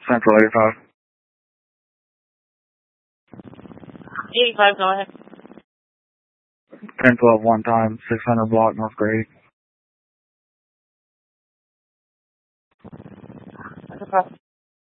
Central 85. 85, go ahead. 1012 one time, 600 block, North Grady. That's a problem.